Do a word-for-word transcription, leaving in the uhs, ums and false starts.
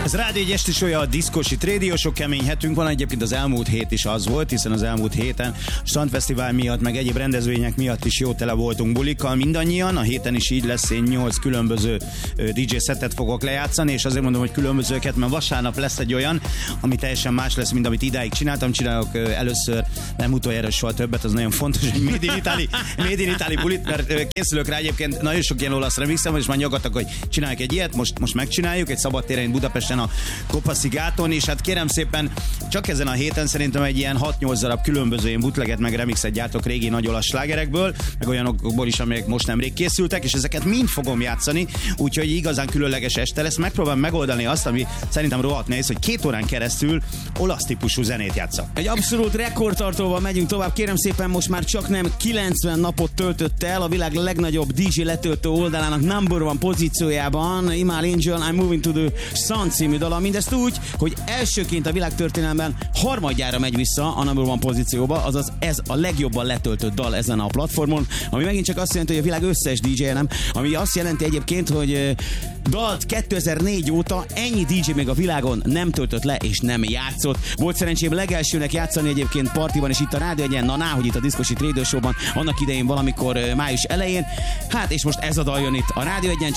Ez Rádió egy esti show, a Diszkosi Radio Show, kemény hetünk van, egyébként az elmúlt hét is az volt, hiszen az elmúlt héten Strandfesztivál miatt, meg egyéb rendezvények miatt is jó tele voltunk bulikkal mindannyian, a héten is így lesz, én nyolc különböző dé dzsé szettet fogok lejátszani, és azért mondom, hogy különbözőket, mert vasárnap lesz egy olyan, ami teljesen más lesz, mint amit idáig csináltam, csinálok először, nem utoljára soha többet, az nagyon fontos, hogy Made in Italy, Made in Italy bulit, mert készülök rá, egyébként nagyon sok ilyen olasz remixem, és már nyaggattak, hogy csináljuk egy ilyet, most, most megcsináljuk, egy szabadtéren Budapesten a Kopaszigáton, és hát kérem szépen, csak ezen a héten szerintem egy ilyen hat-nyolc darab különböző ilyen bootleget meg remixet gyártok régi nagy olasz slágerekből, meg olyanokból is, amelyek most nemrég készültek, és ezeket mind fogom játszani, úgyhogy igazán különleges este lesz. Megpróbálom megoldani azt, ami szerintem rohadt nehéz, hogy két órán keresztül olasz típusú zenét játszak. Egy abszolút rekordtartóval megyünk tovább, kérem szépen, most már csak nem kilencven napot töltött el a világ legnagyobb dé dzsé letöltő oldalának number one pozíciójában, Imal Angel, I'm Moving to the Sun című dala, mindezt úgy, hogy elsőként a világtörténelemben harmadjára megy vissza a number one pozícióba, azaz ez a legjobban letöltött dal ezen a platformon, ami megint csak azt jelenti, hogy a világ összes dé dzsé, nem? Ami azt jelenti egyébként, hogy dalt kétezer-négy óta ennyi dé dzsé még a világon nem töltött le és nem játszott. Volt szerencsém legelsőnek játszani egyébként partiban, és itt a Rádió egyen, na ná, hogy itt a Diszkosi Radio Show-ban, annak idején valamikor május elején. Hát és most ez a dal jön itt a Rádió egyen,